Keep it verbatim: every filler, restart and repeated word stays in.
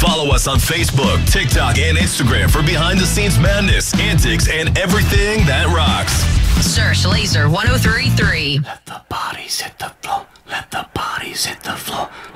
Follow us on Facebook, TikTok, and Instagram for behind-the-scenes madness, antics, and everything that rocks. Search Laser one oh three point three. Let the bodies hit the floor. Let the bodies hit the floor.